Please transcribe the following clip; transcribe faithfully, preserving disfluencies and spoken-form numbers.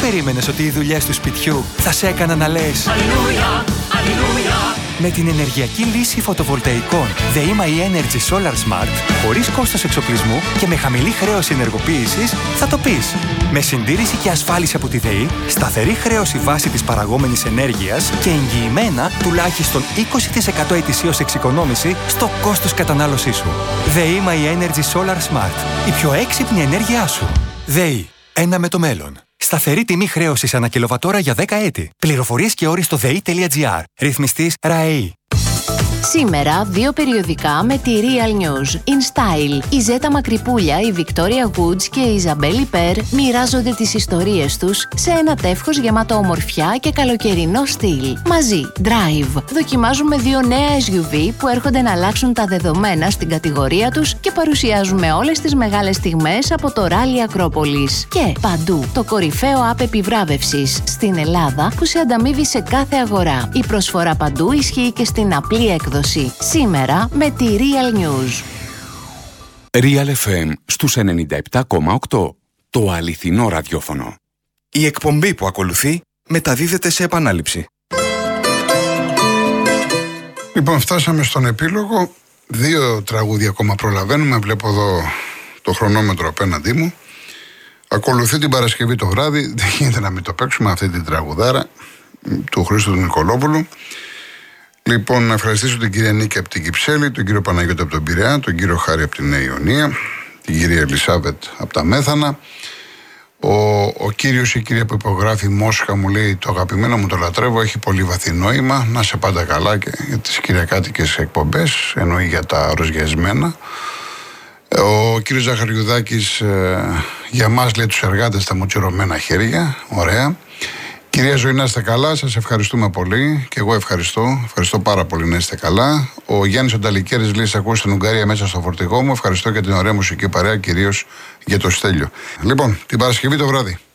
περίμενες ότι οι δουλειές του σπιτιού θα σε έκαναν να λες Αλληλούια, Αλληλούια? Με την ενεργειακή λύση φωτοβολταϊκών ΔΕΗ MyEnergy Solar Smart, χωρίς κόστος εξοπλισμού και με χαμηλή χρέωση ενεργοποίησης, θα το πεις. Με συντήρηση και ασφάλιση από τη ΔΕΗ, σταθερή χρέωση βάση της παραγόμενης ενέργειας και εγγυημένα τουλάχιστον είκοσι τοις εκατό ετησίως εξοικονόμηση στο κόστος κατανάλωσής σου. ΔΕΗ MyEnergy Solar Smart. Η πιο έξυπνη ενέργειά σου. ΔΕΗ. Ένα με το μέλλον. Σταθερή τιμή χρέωσης ανά κιλοβατόρα για δέκα έτη. Πληροφορίες και όροι στο δε.gr. Ρυθμιστής ΡΑΕΗ. Σήμερα, δύο περιοδικά με τη Real News. In Style. Η Ζέτα Μακρυπούλια, η Victoria Woods και η Ιζαμπέλ Υπέρ μοιράζονται τις ιστορίες τους σε ένα τεύχος γεμάτο ομορφιά και καλοκαιρινό στυλ. Μαζί, Drive. Δοκιμάζουμε δύο νέα ες γιου βι που έρχονται να αλλάξουν τα δεδομένα στην κατηγορία τους και παρουσιάζουμε όλες τις μεγάλες στιγμές από το Rally Ακρόπολης. Και Παντού, το κορυφαίο app επιβράβευσης στην Ελλάδα που σε ανταμείβει σε κάθε αγορά. Η προσφορά Παντού ισχύει και στην απλή έκδοση. Σήμερα με τη Real News. Real εφ εμ στους ενενήντα επτά κόμμα οκτώ. Το αληθινό ραδιόφωνο. Η εκπομπή που ακολουθεί μεταδίδεται σε επανάληψη. Λοιπόν, φτάσαμε στον επίλογο. Δύο τραγούδια ακόμα προλαβαίνουμε. Βλέπω εδώ το χρονόμετρο απέναντί μου. Ακολουθεί την Παρασκευή το βράδυ. Δεν γίνεται να μην το παίξουμε αυτή την τραγουδάρα του Χρήστου του Νικολόπουλου. Λοιπόν, να ευχαριστήσω την κυρία Νίκη από την Κυψέλη, τον κύριο Παναγιώτη από τον Πειραιά, τον κύριο Χάρη από την Νέα Ιωνία, την κυρία Ελισάβετ από τα Μέθανα. Ο, ο κύριος ή η κυρία που υπογράφει Μόσχα μου λέει: το αγαπημένο μου το λατρεύω, έχει πολύ βαθύ νόημα. Να σε πάντα καλά και για τις κυριακάτικες εκπομπές, εννοεί για τα ροζιασμένα. Ο κύριος Ζαχαριουδάκης ε, για μας λέει τους εργάτες τα μουτσιρωμένα χέρια. Ωραία. Κυρία Ζωή, να είστε καλά, σας ευχαριστούμε πολύ και εγώ ευχαριστώ, ευχαριστώ πάρα πολύ να είστε καλά. Ο Γιάννης Ονταλικέρης λέει: σε ακούω στην Ουγγαρία μέσα στο φορτηγό μου, ευχαριστώ για την ωραία μουσική παρέα, κυρίως για το Στέλιο. Λοιπόν, την Παρασκευή το βράδυ.